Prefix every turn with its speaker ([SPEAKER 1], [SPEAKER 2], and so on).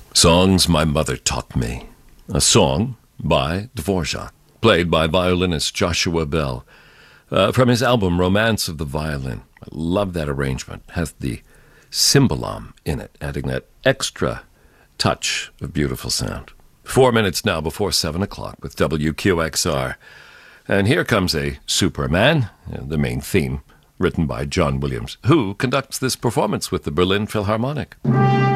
[SPEAKER 1] Songs My Mother Taught Me, a song by Dvorak, played by violinist Joshua Bell, from his album Romance of the Violin. I love that arrangement. It has the cymbalom in it, adding that extra touch of beautiful sound. 4 minutes now before 7 o'clock with WQXR. And here comes a Superman, the main theme, written by John Williams, who conducts this performance with the Berlin Philharmonic.